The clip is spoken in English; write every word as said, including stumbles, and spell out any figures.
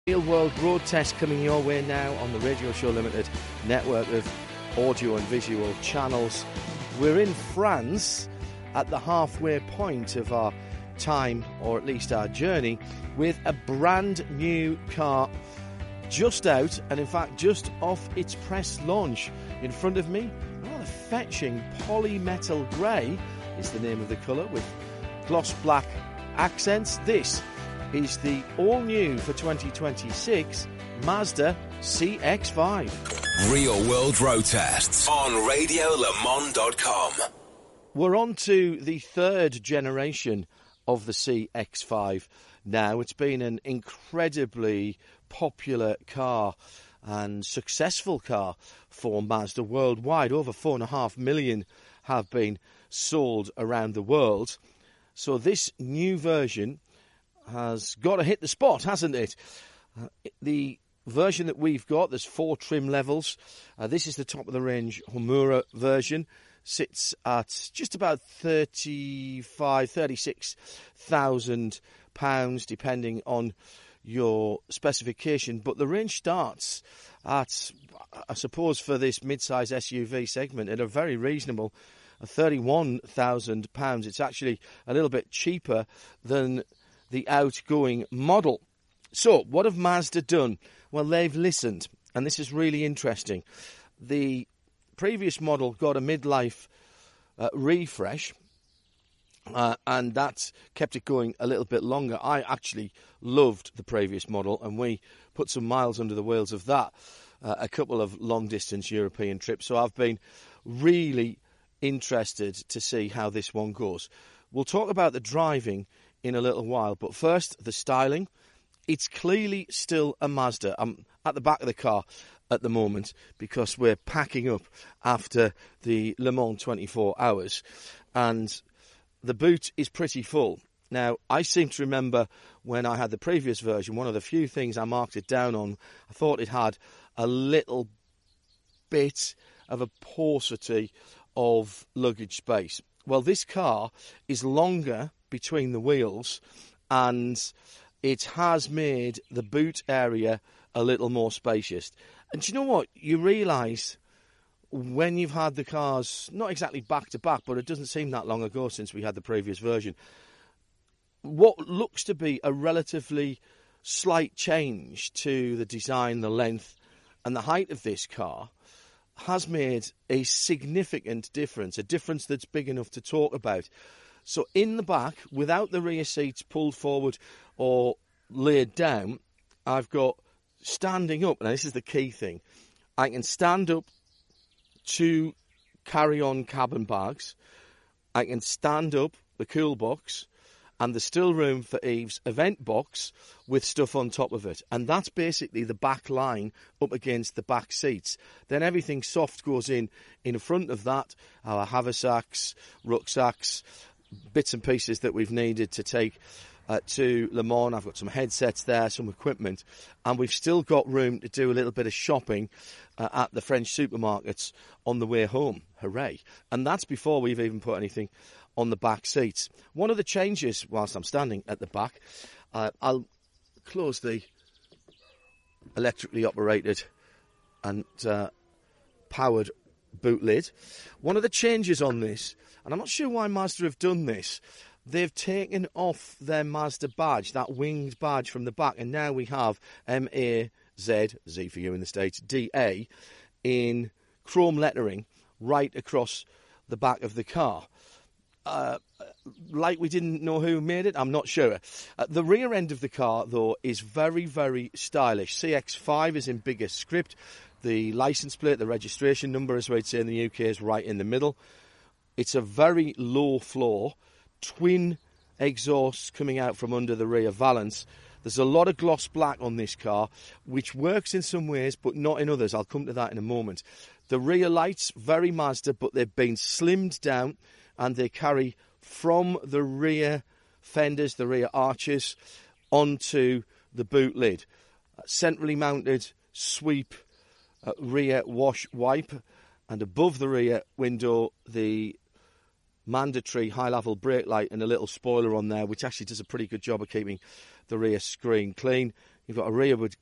Real World Road Test coming your way now on the Radio Show Limited network of audio and visual channels. We're in France at the halfway point of our time, or at least our journey, with a brand new car just out, and in fact just off its press launch. In front of me, rather fetching polymetal grey is the name of the colour, with gloss black accents. This is the all-new for twenty twenty-six Mazda C X five. Real World Road Tests on radio le mans dot com. We're on to the third generation of the C X five now. It's been an incredibly popular car and successful car for Mazda worldwide. Over four and a half million have been sold around the world. So this new version has got to hit the spot, hasn't it? Uh, the version that we've got, there's four trim levels. Uh, this is the top-of-the-range Homura version. Sits at just about thirty-five, thirty-six thousand pounds, depending on your specification. But the range starts at, I suppose, for this mid-size S U V segment, at a very reasonable thirty-one thousand pounds. It's actually a little bit cheaper than the outgoing model. So, what have Mazda done? Well, they've listened, and this is really interesting. The previous model got a midlife uh, refresh, uh, and that kept it going a little bit longer. I actually loved the previous model, and we put some miles under the wheels of that, uh, a couple of long-distance European trips. So I've been really interested to see how this one goes. We'll talk about the driving in a little while, but first, the styling. It's clearly still a Mazda. I'm at the back of the car at the moment because we're packing up after the Le Mans twenty-four hours, and the boot is pretty full. Now, I seem to remember when I had the previous version, one of the few things I marked it down on, I thought it had a little bit of a paucity of luggage space. Well, this car is longer between the wheels, and it has made the boot area a little more spacious. And do you know what? You realise when you've had the cars, not exactly back to back, but it doesn't seem that long ago since we had the previous version, what looks to be a relatively slight change to the design, the length and the height of this car has made a significant difference, a difference that's big enough to talk about. So in the back, without the rear seats pulled forward or laid down, I've got standing up, and this is the key thing, I can stand up to carry on cabin bags, I can stand up the cool box, and there's still room for Eve's event box with stuff on top of it. And that's basically the back line up against the back seats. Then everything soft goes in in front of that, our haversacks, rucksacks, bits and pieces that we've needed to take uh, to Le Mans. I've got some headsets there, some equipment, and we've still got room to do a little bit of shopping uh, at the French supermarkets on the way home. Hooray. And that's before we've even put anything on the back seats. One of the changes, whilst I'm standing at the back, uh, I'll close the electrically operated and uh, powered boot lid. One of the changes on this, and I'm not sure why Mazda have done this, they've taken off their Mazda badge, that winged badge from the back, and now we have M A Z, Z for you in the States, D A, in chrome lettering right across the back of the car. Uh, like we didn't know who made it, I'm not sure. Uh, the rear end of the car, though, is very, very stylish. C X five is in bigger script. The licence plate, the registration number, as we'd say in the U K, is right in the middle. It's a very low floor, twin exhausts coming out from under the rear valance. There's a lot of gloss black on this car, which works in some ways, but not in others. I'll come to that in a moment. The rear lights, very Mazda, but they've been slimmed down, and they carry from the rear fenders, the rear arches, onto the boot lid. Centrally mounted sweep uh, rear wash wipe, and above the rear window, the mandatory high-level brake light and a little spoiler on there, which actually does a pretty good job of keeping the rear screen clean. You've got a rearward